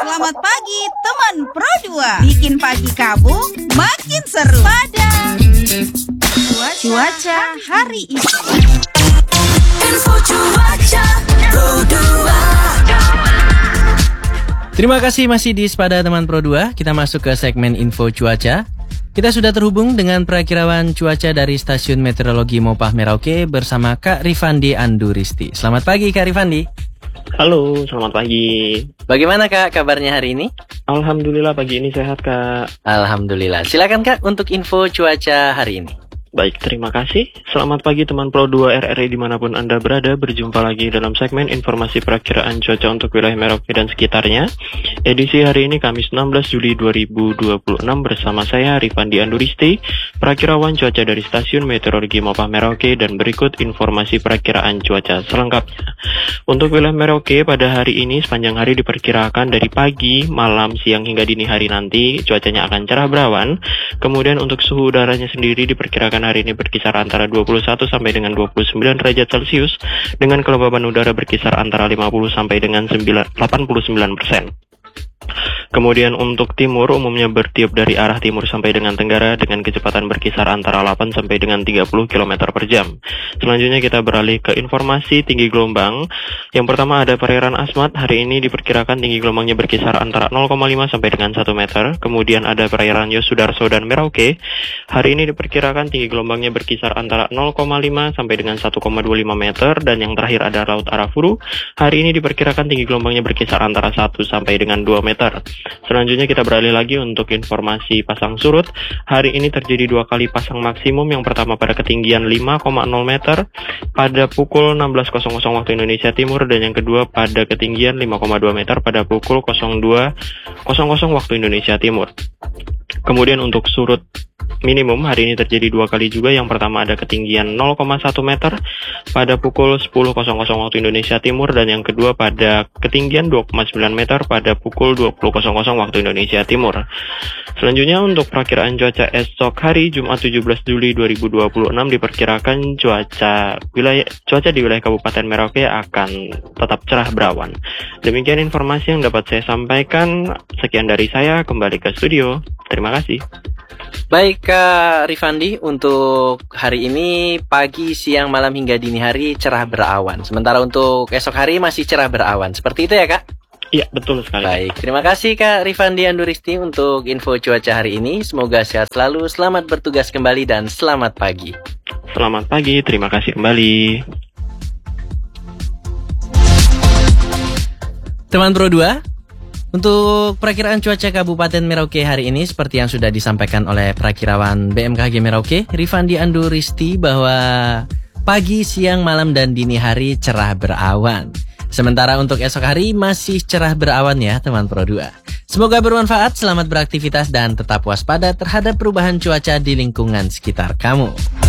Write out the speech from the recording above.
Selamat pagi teman Pro 2. Bikin pagi kamu makin seru pada cuaca hari ini. Info cuaca Pro 2. Terima kasih masih di Sepada Teman Pro 2. Kita masuk ke segmen Info Cuaca. Kita sudah terhubung dengan perakirawan cuaca dari Stasiun Meteorologi Mopah Merauke bersama Kak Rifandi Anduristi. Selamat pagi Kak Rifandi. Halo, selamat pagi. Bagaimana Kak kabarnya hari ini? Alhamdulillah pagi ini sehat Kak. Alhamdulillah. Silakan Kak untuk info cuaca hari ini. Baik, terima kasih. Selamat pagi teman Pro 2 RRI dimanapun Anda berada. Berjumpa lagi dalam segmen informasi perakiraan cuaca untuk wilayah Merauke dan sekitarnya. Edisi hari ini Kamis 16 Juli 2026 bersama saya Rifandi Anduristi, perakirawan cuaca dari Stasiun Meteorologi Mopah Merauke, dan berikut informasi perakiraan cuaca selengkapnya. Untuk wilayah Merauke pada hari ini sepanjang hari diperkirakan dari pagi, malam, siang hingga dini hari nanti cuacanya akan cerah berawan. Kemudian untuk suhu udaranya sendiri diperkirakan hari ini berkisar antara 21 sampai dengan 29 derajat Celcius dengan kelembaban udara berkisar antara 50 sampai dengan 89%. Kemudian untuk timur umumnya bertiup dari arah timur sampai dengan tenggara dengan kecepatan berkisar antara 8 sampai dengan 30 km per jam. Selanjutnya kita beralih ke informasi tinggi gelombang. Yang pertama ada perairan Asmat. Hari ini diperkirakan tinggi gelombangnya berkisar antara 0,5 sampai dengan 1 meter. Kemudian ada perairan Yosudarso dan Merauke. Hari ini diperkirakan tinggi gelombangnya berkisar antara 0,5 sampai dengan 1,25 meter. Dan yang terakhir ada Laut Arafuru. Hari ini diperkirakan tinggi gelombangnya berkisar antara 1 sampai dengan 2 meter. Selanjutnya kita beralih lagi untuk informasi pasang surut. Hari ini terjadi 2 kali pasang maksimum. Yang pertama pada ketinggian 5,0 meter pada pukul 16.00 waktu Indonesia Timur, dan yang kedua pada ketinggian 5,2 meter pada pukul 02.00 waktu Indonesia Timur. Kemudian untuk surut minimum hari ini terjadi 2 kali juga. Yang pertama ada ketinggian 0,1 meter pada pukul 10.00 waktu Indonesia Timur, dan yang kedua pada ketinggian 2,9 meter pada pukul 20.00 waktu Indonesia Timur. Selanjutnya untuk perakiraan cuaca esok hari Jumat 17 Juli 2026 diperkirakan cuaca di wilayah Kabupaten Merauke akan tetap cerah berawan. Demikian informasi yang dapat saya sampaikan. Sekian dari saya, kembali ke studio. Terima kasih. Baik Kak Rifandi, untuk hari ini pagi, siang, malam hingga dini hari cerah berawan. Sementara untuk esok hari masih cerah berawan. Seperti itu ya Kak? Iya, betul sekali. Baik, terima kasih Kak Rifandi Anduristi untuk info cuaca hari ini. Semoga sehat selalu, selamat bertugas kembali, dan selamat pagi. Selamat pagi, terima kasih kembali. Teman Pro 2, untuk perakiraan cuaca Kabupaten Merauke hari ini seperti yang sudah disampaikan oleh perakirawan BMKG Merauke, Rifandi Anduristi, bahwa pagi, siang, malam, dan dini hari cerah berawan. Sementara untuk esok hari masih cerah berawan ya teman Pro 2. Semoga bermanfaat, selamat beraktivitas, dan tetap waspada terhadap perubahan cuaca di lingkungan sekitar kamu.